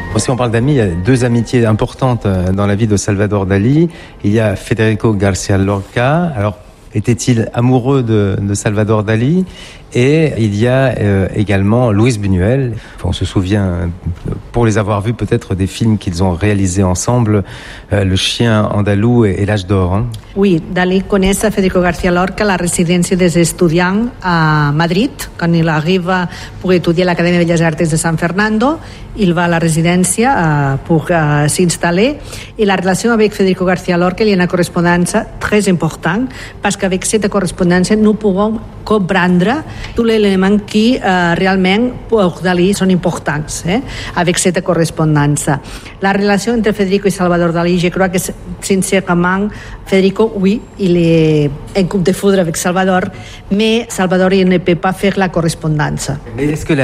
Si on parle d'amis, il y a deux amitiés importantes dans la vie de Salvador Dalí. Il y a Federico García Lorca. Alors, était-il amoureux de Salvador Dalí? Et il y a également Luis Buñuel. On se souvient, pour les avoir vus peut-être, des films qu'ils ont réalisés ensemble, Le chien andalou et L'âge d'or. Hein. Oui, Dalí coneix a Federico García Lorca a la residència dels estudiants a Madrid, quan ell arriba per estudiar a l'Acadèmia de Belles Arts de San Fernando. Il va a la residència pour s'installer i la relació avec Federico García Lorca hi ha una correspondència très important parce qu'avec cette correspondència no podem comprendre tous les éléments qui realment pour Dalí són importants avec cette correspondència. La relació entre Federico i Salvador Dalí, je crois que sincèrement Federico, oui, il est en coup de foudre avec Salvador, mais Salvador il ne peut pas faire la correspondance. Mais est-ce que la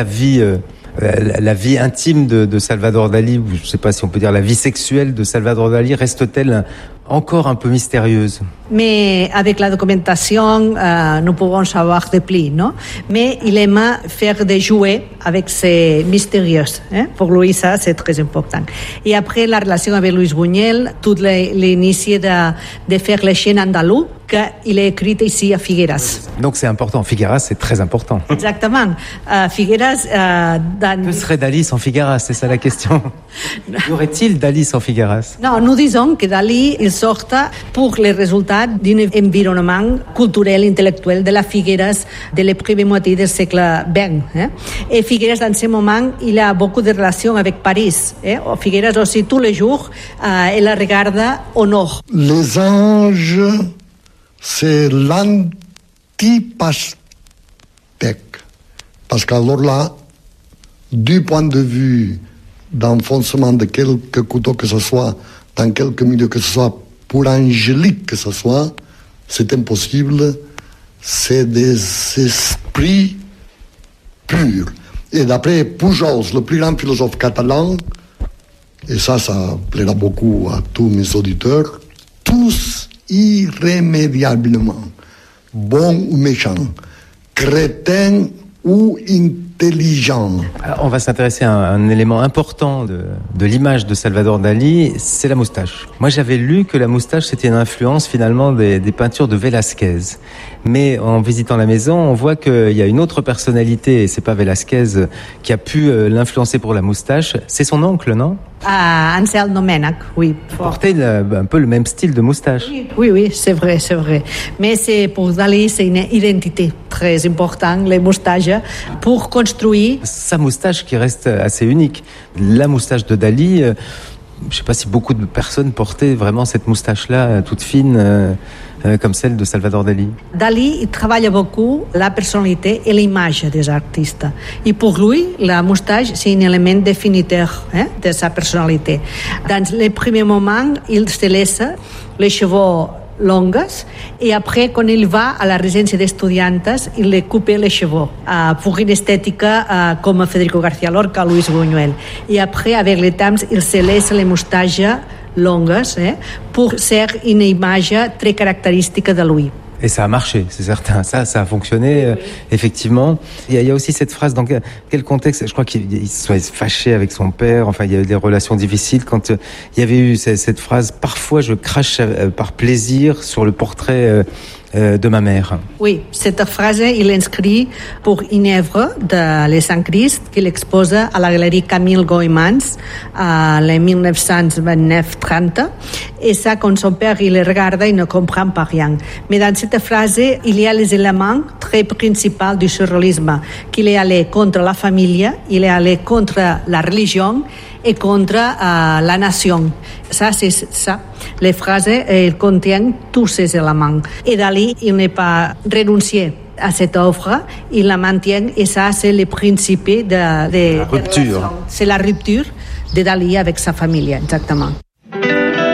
vie intime de Salvador Dalí, je ne sais pas si on peut dire la vie sexuelle de Salvador Dalí, reste-t-elle encore un peu mystérieuse? Mais avec la documentation, nous pouvons savoir de plus, non? Mais il aime faire des jouets avec ces mystérieux. Pour lui, ça, c'est très important. Et après, la relation avec Luis Buñuel, tout l'initie de faire les chaînes andalous, qu'il a écrit ici à Figueras. Donc c'est important. Figueras, c'est très important. Exactement. Figueras... Que serait Dalí sans Figueras? C'est ça la question. Y aurait-il Dalí sans Figueras? Non, nous disons que Dalí il sort pour les résultats d'un environnement culturel et intellectuel de la Figueras de la première moitié du siècle XX. Et Figueras, dans ce moment, il a beaucoup de relations avec Paris. Figueras aussi, tous les jours, il regarde au nord. Les anges, c'est l'anti-pastèque. Parce qu'alors là, du point de vue d'enfoncement de quelque couteau que ce soit, dans quelque milieu que ce soit, pour angélique que ce soit, c'est impossible. C'est des esprits purs. Et d'après Pujol, le plus grand philosophe catalan, et ça plaira beaucoup à tous mes auditeurs, tous irrémédiablement, bons ou méchants, crétins ou intelligents. Alors, on va s'intéresser à un élément important de l'image de Salvador Dalí, c'est la moustache. Moi, j'avais lu que la moustache, c'était une influence finalement des peintures de Velázquez. Mais en visitant la maison, on voit qu'il y a une autre personnalité, et c'est pas Velázquez qui a pu l'influencer pour la moustache, c'est son oncle, non? Ansel Domènech, oui. Il portait un peu le même style de moustache. Oui, c'est vrai. Mais pour Dalí, c'est une identité très importante, les moustaches, pour construire... Sa moustache qui reste assez unique. La moustache de Dalí, je ne sais pas si beaucoup de personnes portaient vraiment cette moustache-là, toute fine, comme celle de Salvador Dalí. Dalí, il travaille beaucoup la personnalité et l'image des artistes. Et pour lui, la moustache, c'est un élément définiteur de sa personnalité. Dans les premiers moments, il se laisse les cheveux longues et après, quand il va à la résidence d'estudiantes, il les coupe les cheveux pour une esthétique comme Federico García Lorca, Luis Buñuel. Et après, avec le temps, il se laisse les moustaches longues pour faire une image très caractéristique de lui. Et ça a marché, c'est certain. Ça a fonctionné, effectivement. Il y a aussi cette phrase, dans quel contexte? Je crois qu'il soit fâché avec son père. Enfin, il y a eu des relations difficiles. Quand il y avait eu cette phrase, parfois je crache par plaisir sur le portrait de ma mère. Oui, cette phrase, il inscrit pour une œuvre de Les Saint-Christ qu'il expose à la galerie Camille Goymans en 1929-30. Et ça, quand son père il regarde, il ne comprend pas rien. Mais dans cette phrase, il y a les éléments très principaux du surréalisme, qu'il est allé contre la famille, il est allé contre la religion et contre la nation. Ça, c'est ça. Les phrases, elles contiennent tous ces éléments. Et Dalí, il n'est pas renoncé à cette offre, il la maintient, et ça, c'est le principe de la rupture. C'est la rupture de Dalí avec sa famille, exactement.